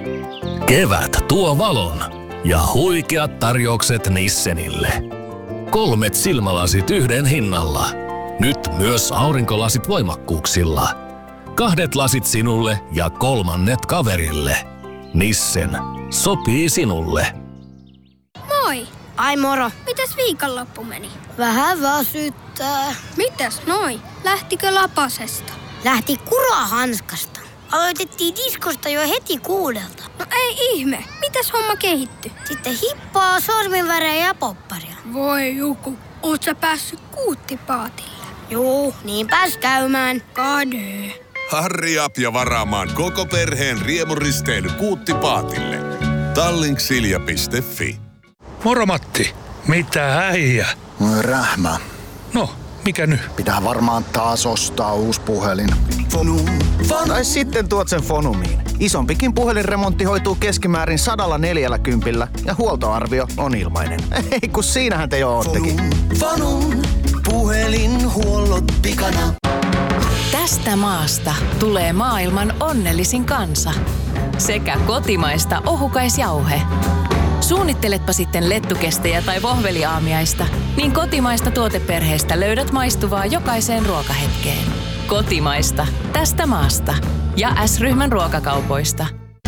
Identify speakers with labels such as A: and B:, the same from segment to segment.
A: Kevät tuo valon ja huikeat tarjoukset Nissenille. 3 silmälasit yhden hinnalla. Nyt myös aurinkolasit voimakkuuksilla. 2 lasit sinulle ja 3 kaverille. Nissen. Sopii sinulle.
B: Moi!
C: Ai moro.
B: Mites viikonloppu meni?
C: Vähän väsyttää.
B: Mitäs noi? Lähtikö lapasesta?
C: Lähti kurahanskasta. Aloitettiin diskosta jo heti 6.
B: No ei ihme. Mitäs homma kehittyi?
C: Sitten hippaa, sorminvärejä ja popparia.
B: Voi Juku, oot sä päässyt kuuttipaatille?
C: Juu, niin pääs käymään.
B: Kade.
D: Hurry up ja varaamaan koko perheen riemuristeily Kuuttipaatille. Tallinksilja.fi.
E: Moro Matti, mitä äijä?
F: Rähmä.
E: No, mikä nyt?
F: Pitää varmaan taas ostaa uusi puhelin. Tai sitten tuot sen Fonumiin. Isompikin puhelinremontti hoituu keskimäärin 140 ja huoltoarvio on ilmainen. Ei kun siinähän te jo oottekin.
G: Fonum, puhelinhuollot pikana.
H: Tästä maasta tulee maailman onnellisin kansa. Sekä kotimaista ohukaisjauhe. Suunnitteletpa sitten lettukestejä tai vohveliaamiaista, niin kotimaista tuoteperheestä löydät maistuvaa jokaiseen ruokahetkeen. Kotimaista. Tästä maasta. Ja S-ryhmän ruokakaupoista.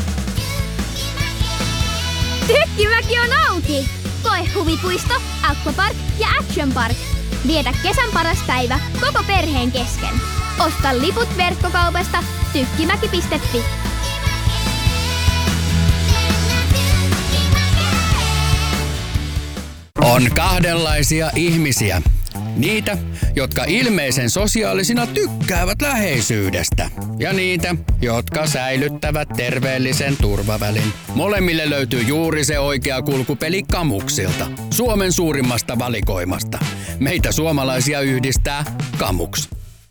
I: Tykkimäki on auki! Koe huvipuisto, aquapark ja action park. Vietä kesän paras päivä koko perheen kesken. Osta liput verkkokaupasta tykkimäki.fi.
J: On kahdenlaisia ihmisiä. Niitä, jotka ilmeisen sosiaalisina tykkäävät läheisyydestä. Ja niitä, jotka säilyttävät terveellisen turvavälin. Molemmille löytyy juuri se oikea kulkupeli Kamuksilta. Suomen suurimmasta valikoimasta. Meitä suomalaisia yhdistää Kamuks.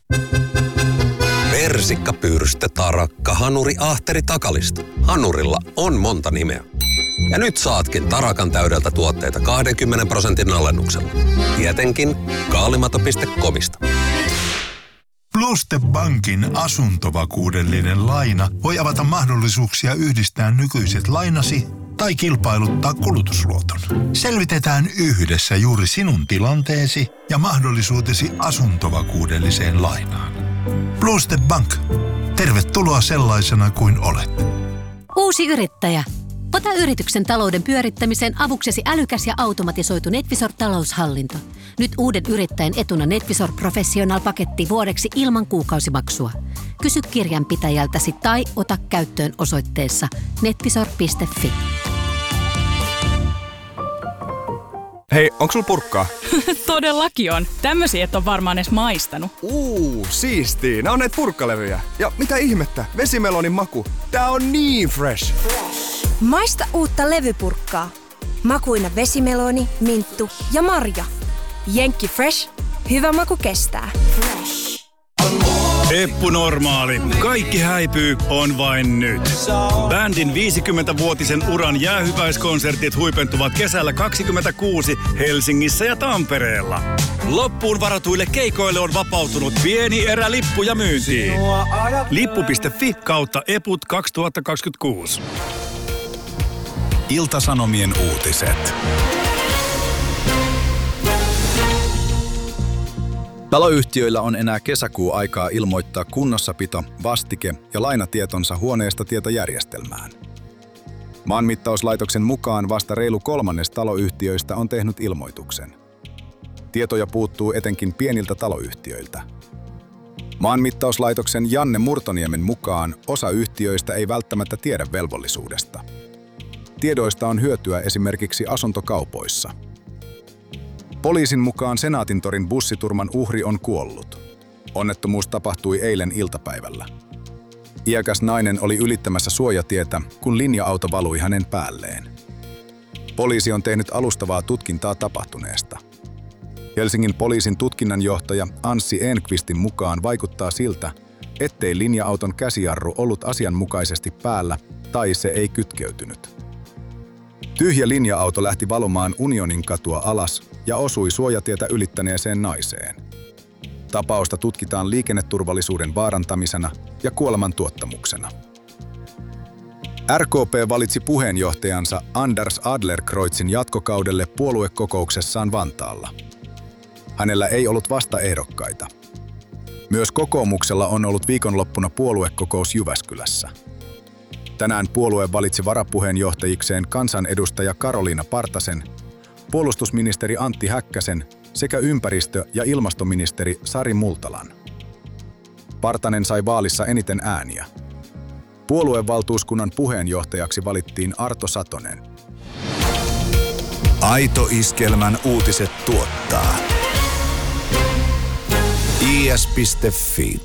K: Persikka, pyrstö, tarakka, hanuri, ahteri, takalista. Hanurilla on monta nimeä. Ja nyt saatkin Tarakan täydeltä tuotteita 20% alennuksella. Tietenkin kaalimato.comista.
L: Pluste Bankin asuntovakuudellinen laina voi avata mahdollisuuksia yhdistää nykyiset lainasi tai kilpailuttaa kulutusluoton. Selvitetään yhdessä juuri sinun tilanteesi ja mahdollisuutesi asuntovakuudelliseen lainaan. Pluste Bank. Tervetuloa sellaisena kuin olet.
M: Uusi yrittäjä. Ota yrityksen talouden pyörittämiseen avuksesi älykäs ja automatisoitu NetVisor-taloushallinto. Nyt uuden yrittäjän etuna NetVisor Professional-paketti vuodeksi ilman kuukausimaksua. Kysy kirjanpitäjältäsi tai ota käyttöön osoitteessa netvisor.fi.
N: Hei, onko sulla purkkaa?
O: Todellakin on. Tämmösiä et on varmaan edes maistanut.
N: Siistii. Nää on näitä purkkalevyjä. Ja mitä ihmettä? Vesimelonin maku. Tää on niin fresh.
P: Maista uutta levypurkkaa. Makuina vesimeloni, minttu ja marja. Jenkki Fresh. Hyvä maku kestää.
Q: Eppu Normaali. Kaikki häipyy on vain nyt. Bändin 50-vuotisen uran jäähyväiskonsertit huipentuvat kesällä 2026 Helsingissä ja Tampereella. Loppuun varatuille keikoille on vapautunut pieni erä lippuja myyntiin. Lippu.fi/eput 2026.
R: Ilta-Sanomien uutiset. Taloyhtiöillä on enää kesäkuu aikaa ilmoittaa kunnossapito, vastike ja lainatietonsa huoneesta tietojärjestelmään. Maanmittauslaitoksen mukaan vasta reilu 1/3 taloyhtiöistä on tehnyt ilmoituksen. Tietoja puuttuu etenkin pieniltä taloyhtiöiltä. Maanmittauslaitoksen Janne Murtoniemen mukaan osa yhtiöistä ei välttämättä tiedä velvollisuudesta. Tiedoista on hyötyä esimerkiksi asuntokaupoissa. Poliisin mukaan Senaatintorin bussiturman uhri on kuollut. Onnettomuus tapahtui eilen iltapäivällä. Iäkäs nainen oli ylittämässä suojatietä, kun linja-auto valui hänen päälleen. Poliisi on tehnyt alustavaa tutkintaa tapahtuneesta. Helsingin poliisin tutkinnanjohtaja Anssi Enqvistin mukaan vaikuttaa siltä, ettei linja-auton käsijarru ollut asianmukaisesti päällä tai se ei kytkeytynyt. Tyhjä linja-auto lähti valumaan Unionin katua alas ja osui suojatietä ylittäneeseen naiseen. Tapausta tutkitaan liikenneturvallisuuden vaarantamisena ja kuoleman tuottamuksena. RKP valitsi puheenjohtajansa Anders Adlercreutzin jatkokaudelle puoluekokouksessaan Vantaalla. Hänellä ei ollut vastaehdokkaita. Myös kokoomuksella on ollut viikonloppuna puoluekokous Jyväskylässä. Tänään puolue valitsi varapuheenjohtajikseen kansanedustaja Karoliina Partasen, puolustusministeri Antti Häkkäsen sekä ympäristö- ja ilmastoministeri Sari Multalan. Partanen sai vaalissa eniten ääniä. Puoluevaltuuskunnan puheenjohtajaksi valittiin Arto Satonen.
L: Aito Iskelmän uutiset tuottaa is.fi.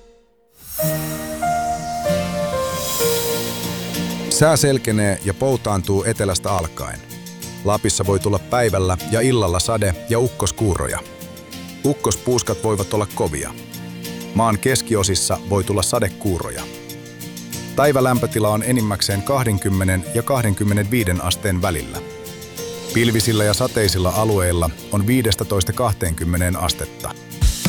R: Sää selkenee ja poutaantuu etelästä alkaen. Lapissa voi tulla päivällä ja illalla sade- ja ukkoskuuroja. Ukkospuuskat voivat olla kovia. Maan keskiosissa voi tulla sadekuuroja. Päivälämpötila on enimmäkseen 20 ja 25 asteen välillä. Pilvisillä ja sateisilla alueilla on 15-20 astetta.